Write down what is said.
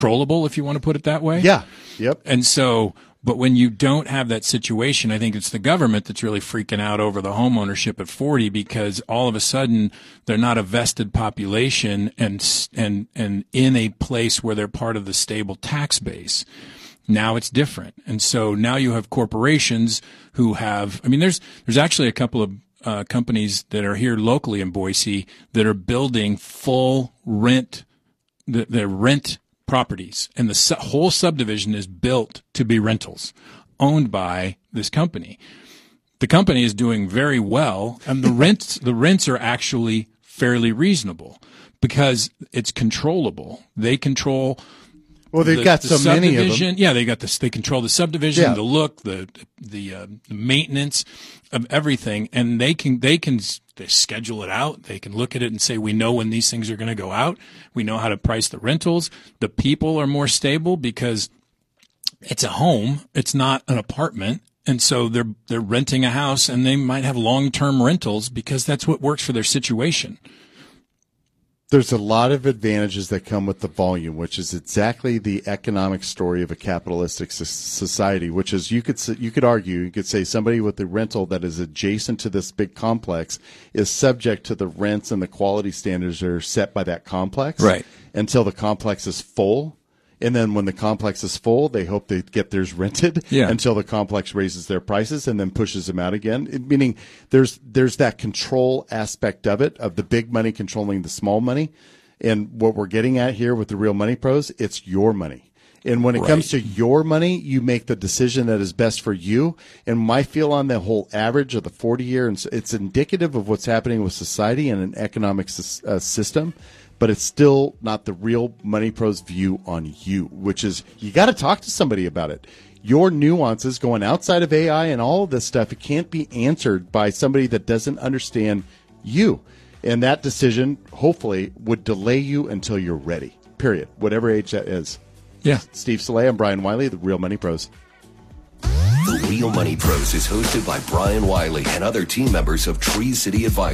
controllable, if you want to put it that way. Yeah. Yep. And so, but when you don't have that situation, I think it's the government that's really freaking out over the home ownership at 40, because all of a sudden they're not a vested population and in a place where they're part of the stable tax base. Now it's different. And so now you have corporations who have, I mean, there's actually a couple of companies that are here locally in Boise that are building full rent, the rent properties, and the whole subdivision is built to be rentals owned by this company. The company is doing very well, and the rents are actually fairly reasonable because it's controllable. They control. Well, they've got so many of them. Yeah, they got this. They control the subdivision, Yeah. the look, the maintenance of everything, and they schedule it out. They can look at it and say, we know when these things are going to go out. We know how to price the rentals. The people are more stable because it's a home. It's not an apartment. And so they're renting a house, and they might have long-term rentals because that's what works for their situation. There's a lot of advantages that come with the volume, which is exactly the economic story of a capitalistic society, which is you could say somebody with a rental that is adjacent to this big complex is subject to the rents and the quality standards that are set by that complex, right, until the complex is full. And then when the complex is full, they hope they get theirs rented until the complex raises their prices and then pushes them out again. Meaning there's that control aspect of it, of the big money controlling the small money. And what we're getting at here with the Real Money Pros, it's your money. And when it comes to your money, you make the decision that is best for you. And my feel on the whole average of the 40-year, and it's indicative of what's happening with society and an economic system. But it's still not the Real Money Pros view on you, which is you got to talk to somebody about it. Your nuances going outside of AI and all of this stuff, it can't be answered by somebody that doesn't understand you. And that decision, hopefully, would delay you until you're ready, period, whatever age that is. Yeah. Steve Soleil and Brian Wiley, the Real Money Pros. The Real Money Pros is hosted by Brian Wiley and other team members of Tree City Advisors.